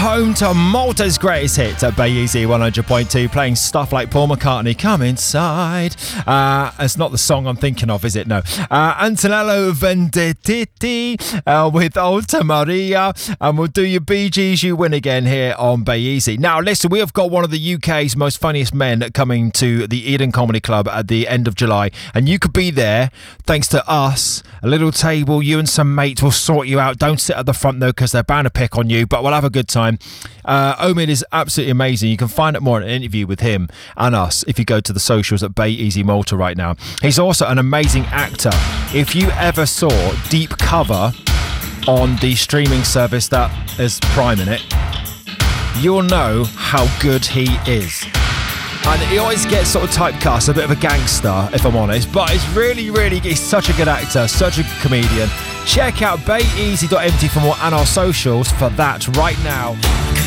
home to Malta's greatest hits at Bay Easy 100.2, playing stuff like Paul McCartney, Come Inside. It's not the song I'm thinking of, is it? No. Antonello Venditti with Alta Maria, and we'll do your Bee Gees You Win Again here on Bay Easy. Now, listen, we have got one of the UK's most funniest men coming to the Eden Comedy Club at the end of July, and you could be there thanks to us. A little table, you and some mates will sort you out. Don't sit at the front though, because they're bound to pick on you, but we'll have a good time. Omid is absolutely amazing. You can find out more in an interview with him and us if you go to the socials at Bay Easy Malta right now. He's also an amazing actor. If you ever saw Deep Cover on the streaming service that is Prime in it, you'll know how good he is. And he always gets sort of typecast, a bit of a gangster, if I'm honest. But he's such a good actor, such a good comedian. Check out bayeasy.mt for more and our socials for that right now.